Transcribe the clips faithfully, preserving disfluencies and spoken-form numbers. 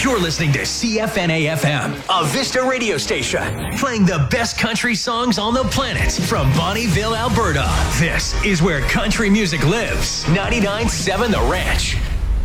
You're listening to C F N A F M, a Vista radio station, playing the best country songs on the planet from Bonnyville, Alberta. This is where country music lives. ninety-nine point seven The Ranch.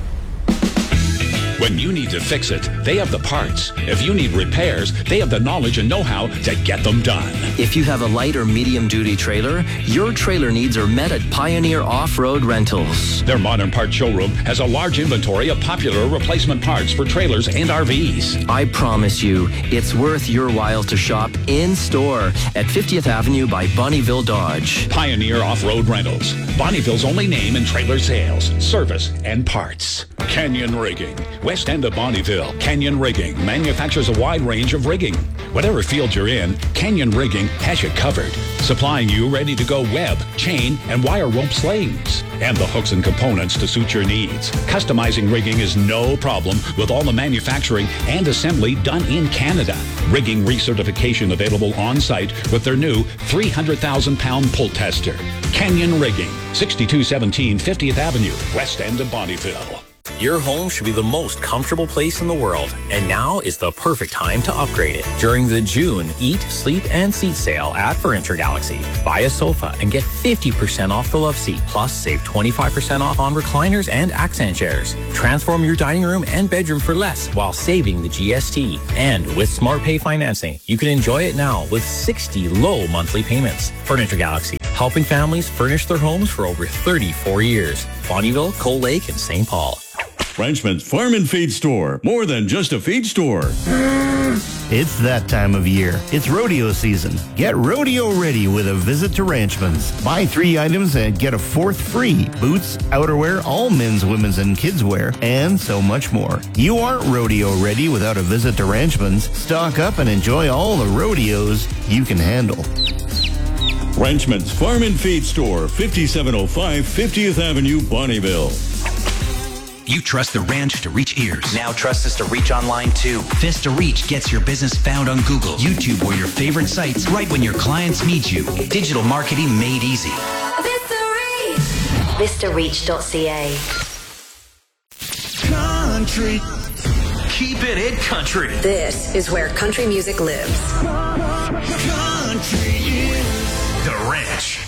When you need to fix it, they have the parts. If you need repairs, they have the knowledge and know-how to get them done. If you have a light or medium-duty trailer, your trailer needs are met at Pioneer Off-Road Rentals. Their modern part showroom has a large inventory of popular replacement parts for trailers and R Vs. I promise you, it's worth your while to shop in-store at fiftieth Avenue by Bonnyville Dodge. Pioneer Off-Road Rentals, Bonnyville's only name in trailer sales, service, and parts. Canyon Rigging, west end of Bonnyville. Canyon Rigging manufactures a wide range of rigging. Whatever field you're in, Canyon Rigging has you covered, supplying you ready-to-go web, chain, and wire rope slings, and the hooks and components to suit your needs. Customizing rigging is no problem with all the manufacturing and assembly done in Canada. Rigging recertification available on-site with their new three hundred thousand pound pull tester. Canyon Rigging, sixty-two seventeen fiftieth Avenue, west end of Bonnyville. Your home should be the most comfortable place in the world, and now is the perfect time to upgrade it. During the June Eat, Sleep, and Seat sale at Furniture Galaxy, buy a sofa and get fifty percent off the love seat, plus save twenty-five percent off on recliners and accent chairs. Transform your dining room and bedroom for less while saving the G S T. And with Smart Pay financing, you can enjoy it now with sixty low monthly payments. Furniture Galaxy, helping families furnish their homes for over thirty-four years. Bonnyville, Cold Lake, and Saint Paul. Frenchman's Farm and Feed Store. More than just a feed store. It's that time of year. It's rodeo season. Get rodeo ready with a visit to Ranchman's. Buy three items and get a fourth free. Boots, outerwear, all men's, women's, and kids wear, and so much more. You aren't rodeo ready without a visit to Ranchman's. Stock up and enjoy all the rodeos you can handle. Ranchman's Farm and Feed Store, fifty-seven oh five fiftieth Avenue, Bonnyville. You trust the ranch to reach ears. Now trust us to reach online too. Vista Reach gets your business found on Google, YouTube, or your favorite sites right when your clients need you. Digital marketing made easy. Vista Reach. Vista Reach dot C A. Country. Keep it in country. This is where country music lives. Country is The Ranch.